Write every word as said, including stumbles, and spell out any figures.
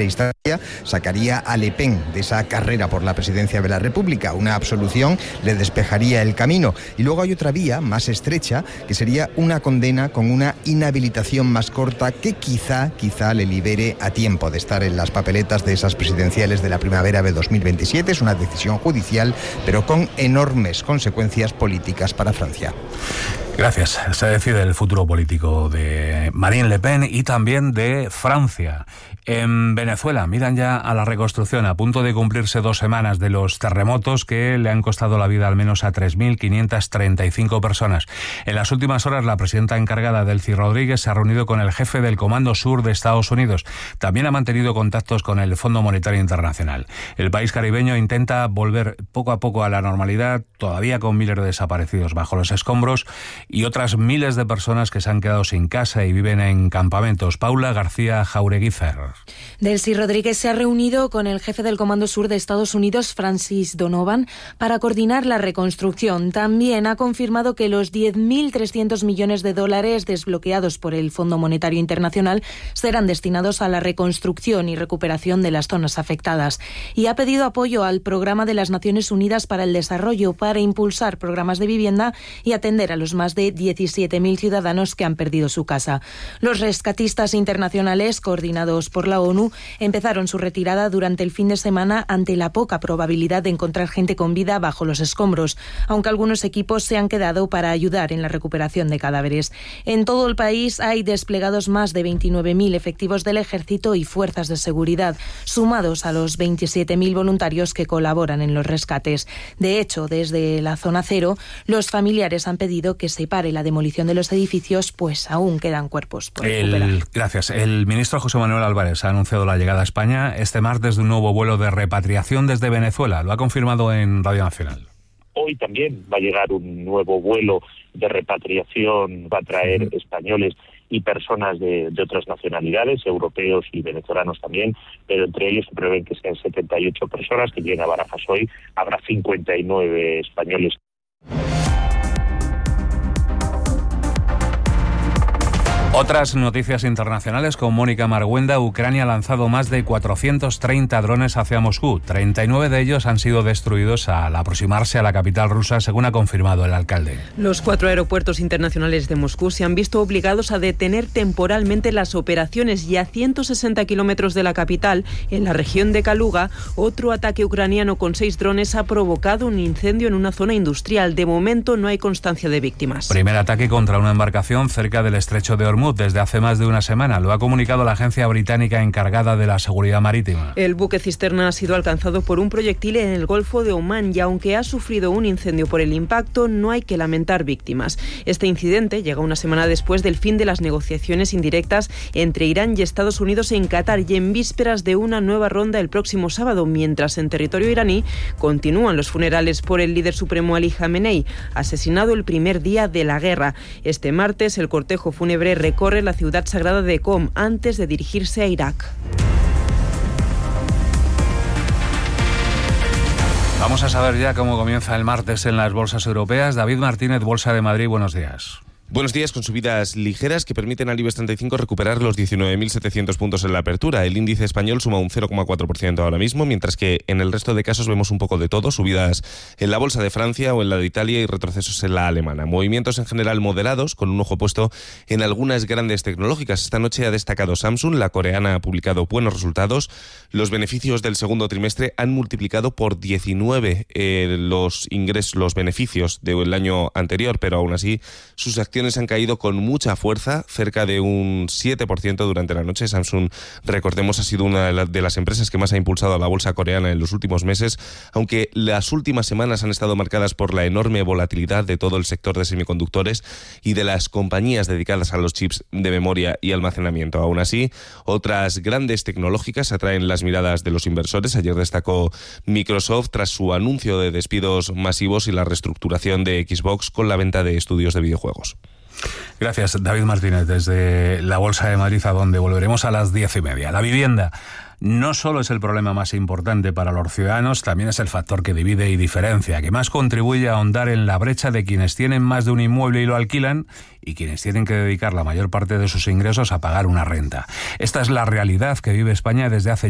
primera instancia sacaría a Le Pen de esa carrera por la presidencia de la República. Una absolución le despejaría el camino. Y luego hay otra vía más estrecha, que sería una condena con una inhabilitación más corta que quizá, quizá le libere a tiempo de estar en las papeletas de esas presidenciales de la primavera de dos mil veintisiete. Es una decisión judicial, pero con enormes consecuencias políticas para Francia. Gracias. Se decide el futuro político de Marine Le Pen y también de Francia. En Venezuela miran ya a la reconstrucción, a punto de cumplirse dos semanas de los terremotos que le han costado la vida al menos a tres mil quinientas treinta y cinco personas. En las últimas horas, la presidenta encargada, Delcy Rodríguez, se ha reunido con el jefe del Comando Sur de Estados Unidos. También ha mantenido contactos con el Fondo Monetario Internacional. El país caribeño intenta volver poco a poco a la normalidad, todavía con miles de desaparecidos bajo los escombros y otras miles de personas que se han quedado sin casa y viven en campamentos. Paula García Jaureguizar. Delcy Rodríguez se ha reunido con el jefe del Comando Sur de Estados Unidos, Francis Donovan, para coordinar la reconstrucción. También ha confirmado que los diez mil trescientos millones de dólares desbloqueados por el Fondo Monetario Internacional serán destinados a la reconstrucción y recuperación de las zonas afectadas. Y ha pedido apoyo al Programa de las Naciones Unidas para el Desarrollo para impulsar programas de vivienda y atender a los más de diecisiete mil ciudadanos que han perdido su casa. Los rescatistas internacionales, coordinados por la ONU, empezaron su retirada durante el fin de semana ante la poca probabilidad de encontrar gente con vida bajo los escombros, aunque algunos equipos se han quedado para ayudar en la recuperación de cadáveres. En todo el país hay desplegados más de veintinueve mil efectivos del Ejército y fuerzas de seguridad, sumados a los veintisiete mil voluntarios que colaboran en los rescates. De hecho, desde la zona cero, los familiares han pedido que se pare la demolición de los edificios, pues aún quedan cuerpos por recuperar. El, gracias. El ministro José Manuel Álvarez ha anunciado la llegada a España este martes de un nuevo vuelo de repatriación desde Venezuela. Lo ha confirmado en Radio Nacional. Hoy también va a llegar un nuevo vuelo de repatriación, va a traer uh-huh. españoles y personas de, de otras nacionalidades, europeos y venezolanos también, pero entre ellos se prevén que sean setenta y ocho personas que lleguen a Barajas hoy. Habrá cincuenta y nueve españoles. Otras noticias internacionales con Mónica Marguenda. Ucrania ha lanzado más de cuatrocientos treinta drones hacia Moscú. treinta y nueve de ellos han sido destruidos al aproximarse a la capital rusa, según ha confirmado el alcalde. Los cuatro aeropuertos internacionales de Moscú se han visto obligados a detener temporalmente las operaciones y a ciento sesenta kilómetros de la capital, en la región de Kaluga, otro ataque ucraniano con seis drones ha provocado un incendio en una zona industrial. De momento no hay constancia de víctimas. Primer ataque contra una embarcación cerca del estrecho de Hormuz desde hace más de una semana. Lo ha comunicado la agencia británica encargada de la seguridad marítima. El buque cisterna ha sido alcanzado por un proyectil en el Golfo de Omán y aunque ha sufrido un incendio por el impacto, no hay que lamentar víctimas. Este incidente llega una semana después del fin de las negociaciones indirectas entre Irán y Estados Unidos en Qatar y en vísperas de una nueva ronda el próximo sábado, mientras en territorio iraní continúan los funerales por el líder supremo Ali Jamenei, asesinado el primer día de la guerra. Este martes el cortejo fúnebre recorre la ciudad sagrada de Qom antes de dirigirse a Irak. Vamos a saber ya cómo comienza el martes en las bolsas europeas. David Martínez, Bolsa de Madrid, buenos días. Buenos días, con subidas ligeras que permiten al IBEX treinta y cinco recuperar los diecinueve mil setecientos puntos en la apertura. El índice español suma un cero coma cuatro por ciento ahora mismo, mientras que en el resto de casos vemos un poco de todo, subidas en la bolsa de Francia o en la de Italia y retrocesos en la alemana. Movimientos en general moderados, con un ojo puesto en algunas grandes tecnológicas. Esta noche ha destacado Samsung, la coreana ha publicado buenos resultados. Los beneficios del segundo trimestre han multiplicado por diecinueve eh, los ingresos, los beneficios del año anterior, pero aún así sus acciones han caído con mucha fuerza, cerca de un siete por ciento durante la noche. Samsung, recordemos, ha sido una de las empresas que más ha impulsado a la bolsa coreana en los últimos meses, aunque las últimas semanas han estado marcadas por la enorme volatilidad de todo el sector de semiconductores y de las compañías dedicadas a los chips de memoria y almacenamiento. Aún así, otras grandes tecnológicas atraen las miradas de los inversores. Ayer destacó Microsoft tras su anuncio de despidos masivos y la reestructuración de Xbox con la venta de estudios de videojuegos. Gracias, David Martínez, desde la Bolsa de Madrid, a donde volveremos a las diez y media. La vivienda no solo es el problema más importante para los ciudadanos, también es el factor que divide y diferencia, que más contribuye a ahondar en la brecha de quienes tienen más de un inmueble y lo alquilan y quienes tienen que dedicar la mayor parte de sus ingresos a pagar una renta. Esta es la realidad que vive España desde hace